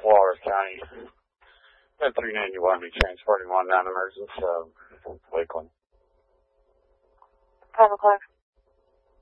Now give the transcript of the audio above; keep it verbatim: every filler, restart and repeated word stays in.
Walrus County. ten three ninety-one, be transporting one non-emergent, uh, Lakeland. five o'clock.